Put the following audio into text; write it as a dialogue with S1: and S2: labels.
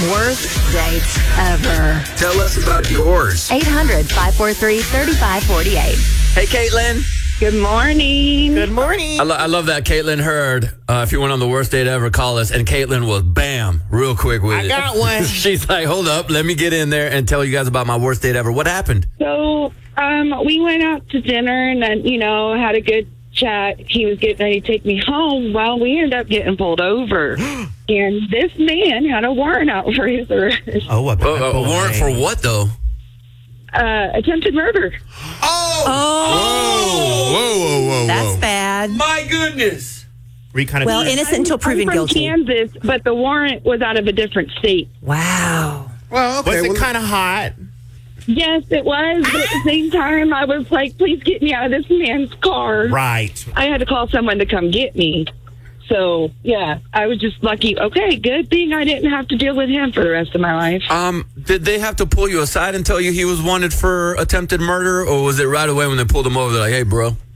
S1: Worst dates ever.
S2: Tell us about yours.
S1: 800-543-3548.
S2: Hey, Caitlin.
S3: Good morning.
S4: Good morning.
S2: I love that Caitlin heard. If you went on the worst date ever, call us. And Caitlin was bam, real quick with it.
S4: I got one.
S2: She's like, hold up, let me get in there and tell you guys about my worst date ever. What happened?
S3: So, we went out to dinner and then, had a good chat. He was getting ready to take me home. Well, we ended up getting pulled over. And this man had a warrant out for his arrest.
S4: Oh, a
S2: warrant for what, though?
S3: Attempted murder.
S2: Whoa.
S1: That's bad.
S2: My goodness.
S4: Were you kind of
S1: Innocent until proven
S3: I'm from
S1: guilty.
S3: Kansas, but the warrant was out of a different state.
S1: Wow.
S5: Well, okay.
S4: was it kind of hot?
S3: Yes, it was. But at the same time, I was like, please get me out of this man's car.
S4: Right.
S3: I had to call someone to come get me. So, yeah, I was just lucky. Okay, good thing I didn't have to deal with him for the rest of my life.
S2: Did they have to pull you aside and tell you he was wanted for attempted murder, or was it right away when they pulled him over, they're like, hey, bro?